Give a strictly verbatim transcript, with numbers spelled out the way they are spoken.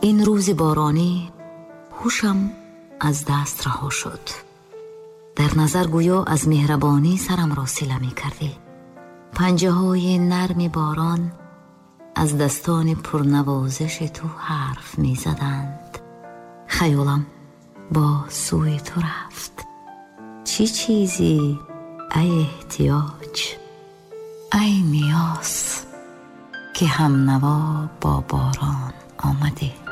این روز بارانی هوشم از دست رها شد. در نظر گویا از مهربانی سرم را سیله می کردی. پنجه های نرم باران از دستان پرنوازش تو حرف می زدند. خیالم با سوی تو رفت. چی چیزی ای احتیاج، ای نیاز که هم نوا با باران آمده.